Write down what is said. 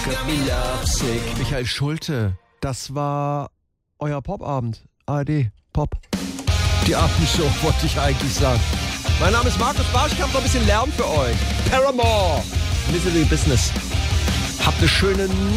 got me lovesick. Michael Schulte, das war euer Popabend. ARD, Pop. Die Abendshow, wollte ich eigentlich sagen. Mein Name ist Markus Barsch, ich habe noch ein bisschen Lärm für euch. Paramore, Misery Business. Habt eine schöne